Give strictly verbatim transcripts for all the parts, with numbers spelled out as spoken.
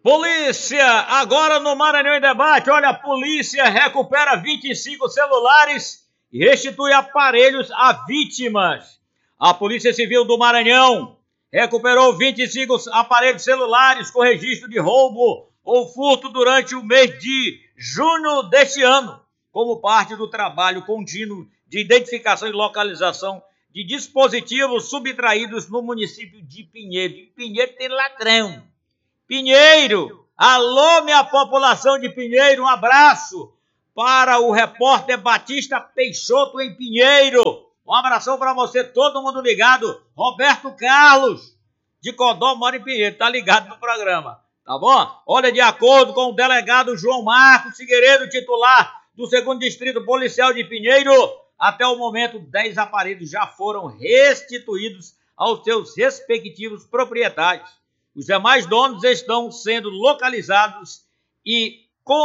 Polícia, agora no Maranhão em Debate, olha, a polícia recupera vinte e cinco celulares e restitui aparelhos a vítimas. A Polícia Civil do Maranhão recuperou vinte e cinco aparelhos celulares com registro de roubo ou furto durante o mês de junho deste ano, como parte do trabalho contínuo de identificação e localização de dispositivos subtraídos no município de Pinheiro. Em Pinheiro tem ladrão. Pinheiro, alô minha população de Pinheiro, um abraço para o repórter Batista Peixoto em Pinheiro. Um abração para você, todo mundo ligado. Roberto Carlos, de Codó, mora em Pinheiro, tá ligado no programa, tá bom? Olha, de acordo com o delegado João Marcos Figueiredo, titular do segundo Distrito Policial de Pinheiro, até o momento, dez aparelhos já foram restituídos aos seus respectivos proprietários. Os demais donos estão sendo localizados e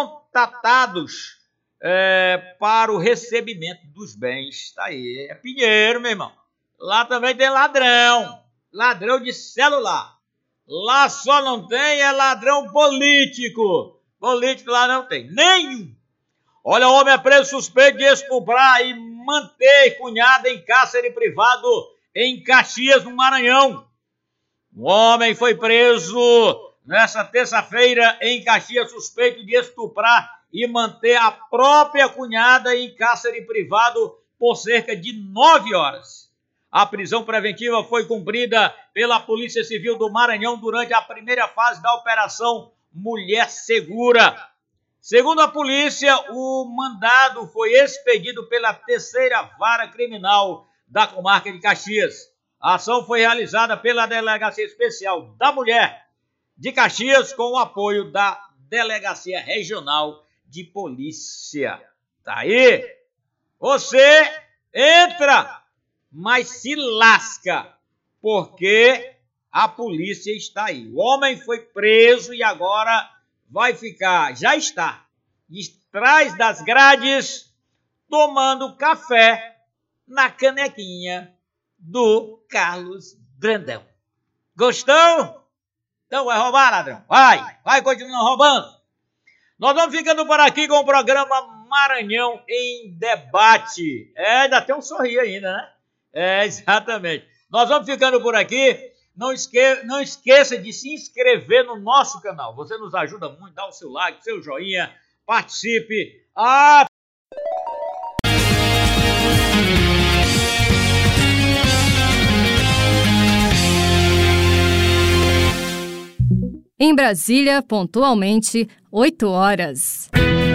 contatados é, para o recebimento dos bens. Tá aí, é Pinheiro, meu irmão. Lá também tem ladrão, ladrão de celular. Lá só não tem é ladrão político. Político lá não tem, nenhum. Olha, o homem é preso suspeito de estuprar e manter cunhada em cárcere privado em Caxias, no Maranhão. Um homem foi preso nesta terça-feira em Caxias, suspeito de estuprar e manter a própria cunhada em cárcere privado por cerca de nove horas. A prisão preventiva foi cumprida pela Polícia Civil do Maranhão durante a primeira fase da Operação Mulher Segura. Segundo a polícia, o mandado foi expedido pela terceira vara criminal da comarca de Caxias. A ação foi realizada pela Delegacia Especial da Mulher de Caxias com o apoio da Delegacia Regional de Polícia. Tá aí? Você entra, mas se lasca, porque a polícia está aí. O homem foi preso e agora vai ficar, já está, atrás das grades, tomando café na canequinha do Carlos Brandão. Gostou? Então vai roubar, ladrão. Vai, vai continuar roubando. Nós vamos ficando por aqui com o programa Maranhão em Debate. É, ainda tem um sorriso ainda, né? É, exatamente. Nós vamos ficando por aqui. Não, esque... Não esqueça de se inscrever no nosso canal. Você nos ajuda muito. Dá o seu like, seu joinha. Participe. Ah! Em Brasília, pontualmente, oito horas.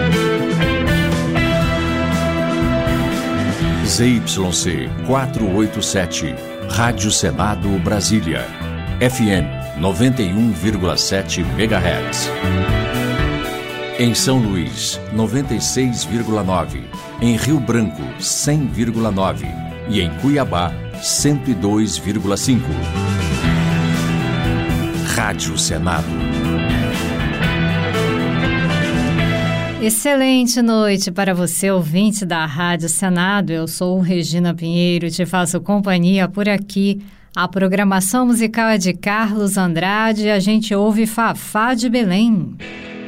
Z Y C quatrocentos e oitenta e sete, Rádio Senado Brasília, F M noventa e um vírgula sete megahertz. Em São Luís, noventa e seis vírgula nove, em Rio Branco, cem vírgula nove e em Cuiabá, cento e dois vírgula cinco. Rádio Senado. Excelente noite para você, ouvinte da Rádio Senado. Eu sou Regina Pinheiro e te faço companhia por aqui. A programação musical é de Carlos Andrade e a gente ouve Fafá de Belém.